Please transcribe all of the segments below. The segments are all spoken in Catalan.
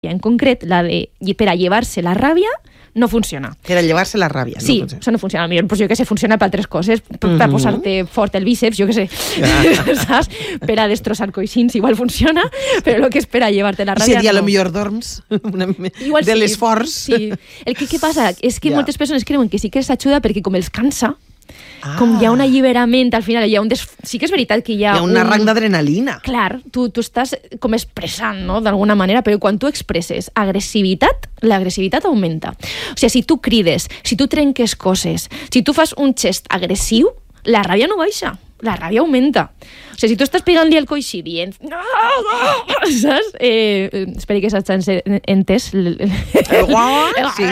en concret, la de per a llevar-se la ràbia, no funciona. Per a llevar-se la ràbia. Sí, això no funciona. Millor, pues jo que sé, funciona per altres coses, per posar-te fort el bíceps, jo que sé, saps? Per a destrossar coixins igual funciona, però el que és per a llevar-te la ràbia... Seria, a lo millor dorms de l'esforç. Sí. El que passa és que moltes persones creuen que sí que s'ajuda perquè com els cansa, com hi ha un alliberament, al final hi ha sí que és veritat que hi ha un arranc d'adrenalina. Clar, tu estàs com expressant, no?, d'alguna manera, però quan tu expresses agressivitat, l'agressivitat augmenta. O sigui, si tu crides, si tu trenques coses, si tu fas un gest agressiu, la ràbia no baixa, la ràbia augmenta. O sigui, si tu estàs pegant-li el coixí dient... Saps? Espero que s'hagi entès. Sí.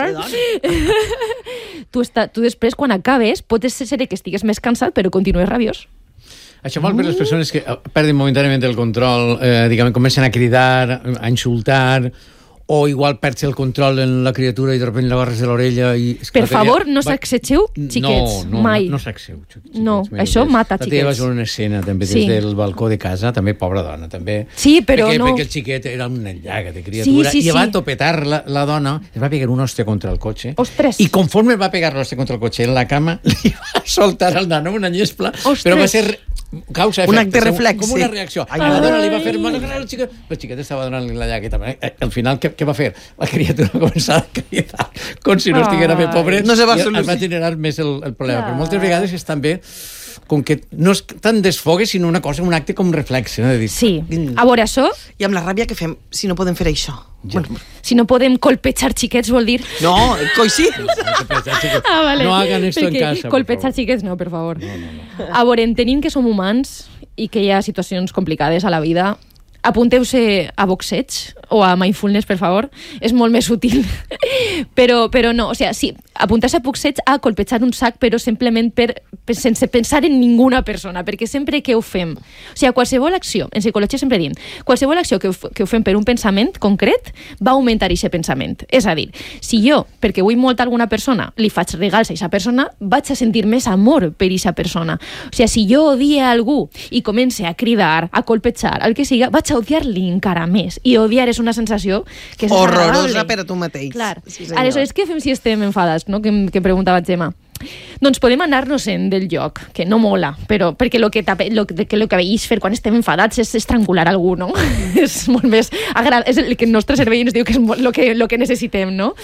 Tu després, quan acabes, pot ser que estigues més cansat, però continues rabiós. Això val per les persones que perden momentàniament el control, diguem, comencen a cridar, a insultar, o igual perds el control en la criatura i de sobte l'agarres de l'orella i... Per favor, no sacsegeu, xiquets, mai. No sacseu, xiquets. No, això mata, xiquets. T'hi vas veure una escena també des del balcó de casa, també, pobra dona, també. Sí, però no... Perquè el xiquet era una llaga de criatura, i va topetar la dona, es va pegar un hòstia contra el cotxe, i conforme va pegar l'hòstia contra el cotxe en la cama, li va soltar al nano una nyespla, però va ser... causa-efecte. Un acte reflex. Com una reacció. La dona li va fer mal, el xiquet estava donant-li la llaga també. Al final, què va fer? La criatura va començar a cridar com si no estiguera bé, pobret. No se va solucionar. Es va generar més el problema. Però moltes vegades és també com que no és tant desfogue, sinó una cosa, un acte com reflex. Sí. A veure, això... I amb la ràbia què fem si no podem fer això? Si no podem colpejar xiquets, vol dir... No, coixins. Vale. No hagan esto en casa. Colpejar xiquets no, per favor. A veure, entenim que som humans i que hi ha situacions complicades a la vida. Apunteu-se a boxeig o a mindfulness, per favor. És molt més útil. però no, o sigui, sí, apuntar-se a boxeig a colpejar un sac, però simplement sense pensar en ninguna persona, perquè sempre que ho fem... O sigui, qualsevol acció, en psicologia sempre diem, qualsevol acció que ho fem per un pensament concret va augmentar aquest pensament. És a dir, si jo, perquè vull molt a alguna persona, li faig regals a aquesta persona, vaig a sentir més amor per aquesta persona. O sigui, si jo odie a algú i comence a cridar, a colpejar, el que siga, vaig a odiar-li encara més. I odiar és una sensació que és horrorosa per a tu mateix. Clar. Sí, aleshores, què fem si estem enfadats, no? Que preguntava Gemma. Doncs podem anar-nos-en del lloc, que no mola, però perquè el que veig fer quan estem enfadats és estrangular algú, no? És molt més agradable, és el que el nostre cervell ens diu que és el que necessitem, no?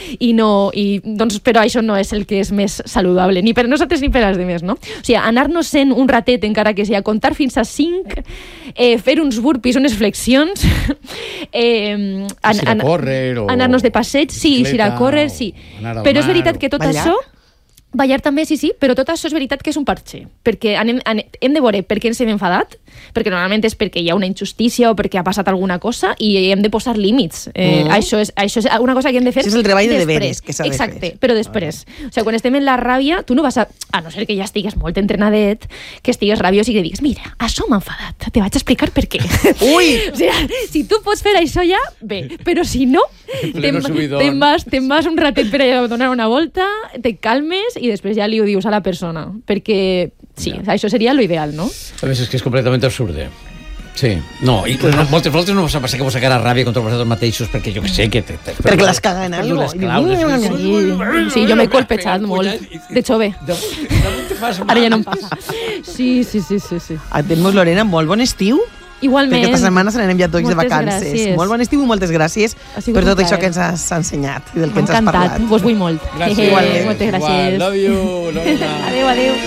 Doncs, però això no és el que és més saludable, ni per nosaltres ni per als demés, no? O sigui, anar-nos-en un ratet, encara que sigui, contar fins a 5, fer uns burpees, unes flexions, anar-nos de passeig, sí, ir a córrer, sí. Però és veritat que tot això... Ballar també, sí, però tot això és veritat que és un parche, perquè hem de veure per què ens hem enfadat, perquè normalment és perquè hi ha una injustícia o perquè ha passat alguna cosa i hem de posar límits. Això és una cosa que hem de fer després. És el treball de deberes que s'ha de fer. Exacte, però després. O sigui, quan estem en la ràbia, tu no vas a no ser que ja estigues molt entrenadet, que estigues rabiós i que digues, mira, això m'ha enfadat, te vaig explicar per què. Ui! O sigui, si tu pots fer això ja, bé, però si no, te'n vas un ratet per a donar una volta, te calmes i després ja li ho dius a la persona, perquè sí, això seria lo ideal, no? A més, és que és completament absurd. Sí, no, i moltes voltes no passa que vos sacarà ràbia contra vosaltres mateixos, perquè jo que sé que... Perquè les caguen en algo. Sí, jo m'he colpejat molt, de jove. Ara ja no em passa. Sí. Atem-nos, Lorena, molt bon estiu. Igualment. Perquè aquesta setmana se n'anem ja tots de vacances. Gràcies. Molt bon estiu i moltes gràcies per tot això que ens has ensenyat i del que ens has parlat. M'ha encantat, vos vull molt. Gràcies. Moltes gràcies. Love you. Adéu.